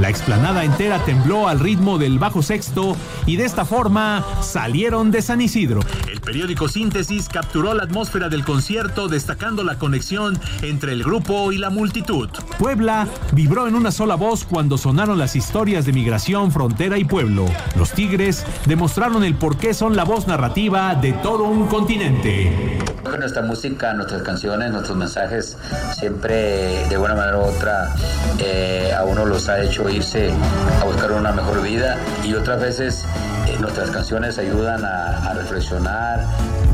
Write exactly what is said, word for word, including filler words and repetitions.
La explanada entera tembló al ritmo del bajo sexto y de esta forma salieron de San Isidro. El periódico Síntesis capturó la atmósfera del concierto destacando la conexión entre el grupo y la multitud. Puebla vibró en una sola voz cuando sonaron las historias de migración, frontera y pueblo. Los Tigres demostraron el por qué son la voz narrativa de todo un continente. Nuestra música, nuestras canciones, nuestros mensajes siempre de una manera u otra eh, a uno los ha hecho irse a buscar una mejor vida y otras veces eh, nuestras canciones ayudan a, a reflexionar.